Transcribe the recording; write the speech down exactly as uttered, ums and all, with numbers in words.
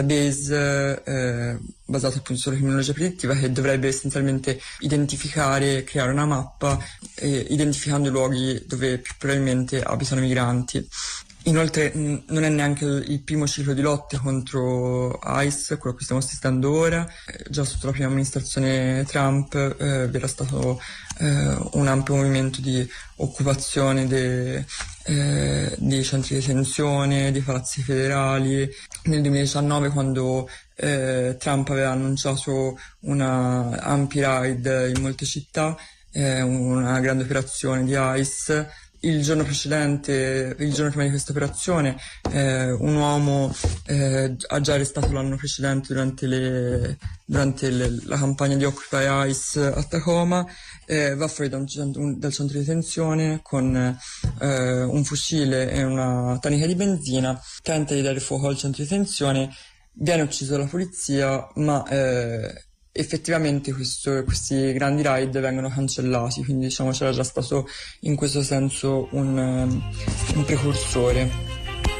base eh, basata appunto sulla criminologia predittiva, che dovrebbe essenzialmente identificare e creare una mappa eh, identificando i luoghi dove più probabilmente abitano migranti. Inoltre mh, non è neanche il, il primo ciclo di lotte contro ICE, quello a cui stiamo assistendo ora. Eh, già sotto la prima amministrazione Trump eh, vi era stato eh, un ampio movimento di occupazione de, eh, dei centri di detenzione, dei palazzi federali. Nel duemiladiciannove, quando eh, Trump aveva annunciato una ampi raid in molte città, eh, una grande operazione di ICE, il giorno precedente, il giorno prima di questa operazione, eh, un uomo eh, ha già arrestato l'anno precedente durante, le, durante le, la campagna di Occupy ICE a Tacoma, eh, va fuori da un, un, dal centro di detenzione con eh, un fucile e una tanica di benzina, tenta di dare fuoco al centro di detenzione, viene ucciso dalla polizia, ma eh, effettivamente questo, questi grandi raid vengono cancellati, quindi diciamo c'era già stato in questo senso un, un precursore.